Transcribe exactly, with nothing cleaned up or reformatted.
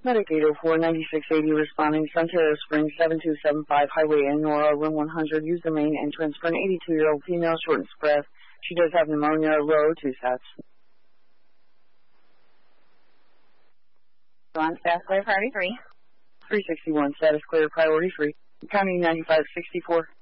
Medic eight oh four, ninety-six eighty responding, Santero Springs, seven two seven five Highway in Nora, room one hundred. Use the main entrance for an eighty-two-year-old female, shortness of breath. She does have pneumonia, low, two sets. On staff clear, priority three. three sixty-one, status clear, priority three. County ninety-five sixty-four.